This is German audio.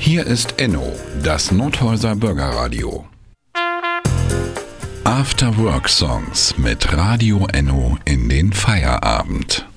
Hier ist Enno, das Nothäuser Bürgerradio. After Work Songs mit Radio Enno in den Feierabend.